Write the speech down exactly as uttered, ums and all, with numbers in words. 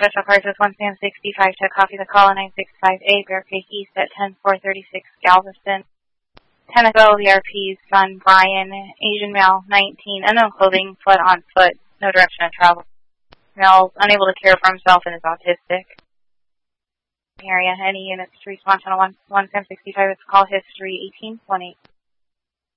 Special Crisis one Sam sixty-five to copy the call nine six five eight, Bear Creek East at ten four thirty-six Galveston. Tenneco, V R P's son Brian, Asian male, nineteen, unknown clothing, foot on foot, no direction of travel. Male, unable to care for himself and is autistic. Area, any units to respond to one, one Sam sixty-five, it's call history eighteen one eight.